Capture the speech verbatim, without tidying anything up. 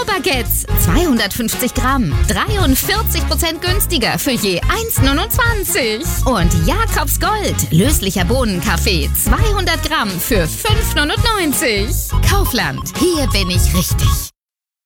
Bio-Baguettes, zweihundertfünfzig Gramm, dreiundvierzig Prozent günstiger für je eins Komma neunundzwanzig. Und Jakobs Gold, löslicher Bohnenkaffee, zweihundert Gramm für fünf Komma neunundneunzig. Kaufland, hier bin ich richtig.